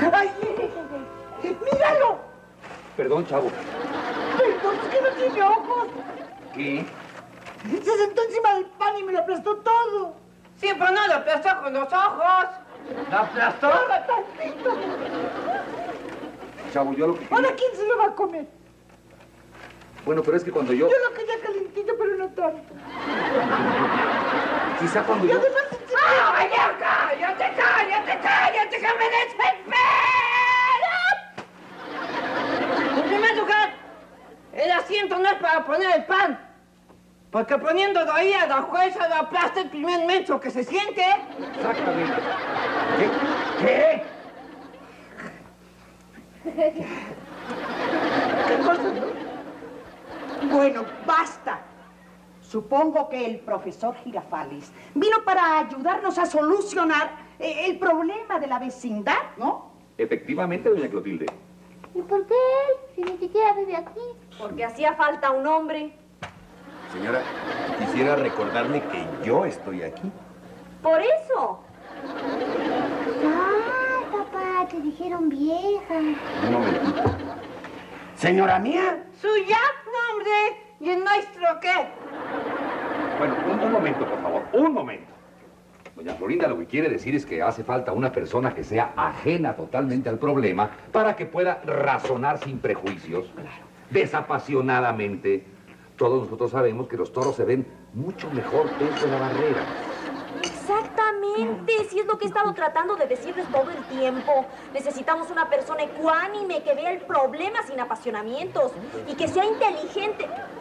¡Ay! ¡Míralo! Perdón, chavo. Perdón, es que no tiene ojos. ¿Qué? Se sentó encima del pan y me lo aplastó todo. Sí, pero no lo aplastó con los ojos. ¿La aplastó? ¡Ahora tantito! Chavo, yo lo que... ¿Ahora quién se lo va a comer? Bueno, pero es que cuando yo... Yo lo quería calentito, pero no tanto. Quizá cuando Y yo... además... ¡Ah, ya, cállate, cállate, cállate, que me desespera! En primer lugar, el asiento no es para poner el pan. Porque poniéndolo ahí a la jueza lo aplasta el primer metro que se siente. Exactamente. ¿Qué? ¿Qué cosa, no? Bueno, basta. Supongo que el profesor Girafales vino para ayudarnos a solucionar el problema de la vecindad, ¿no? Efectivamente, doña Clotilde. ¿Y por qué él? Si ni siquiera vive aquí. Porque hacía falta un hombre. Señora, quisiera recordarle que yo estoy aquí. Por eso. Ay, papá, te dijeron vieja. Un momentito. Señora mía. Suya, hombre. ¿Y el nuestro qué? Bueno, un momento, por favor. Un momento. Doña Florinda lo que quiere decir es que hace falta una persona que sea ajena totalmente al problema para que pueda razonar sin prejuicios, desapasionadamente. Todos nosotros sabemos que los toros se ven mucho mejor dentro de la barrera. Exactamente, sí es lo que he estado tratando de decirles todo el tiempo. Necesitamos una persona ecuánime que vea el problema sin apasionamientos y que sea inteligente.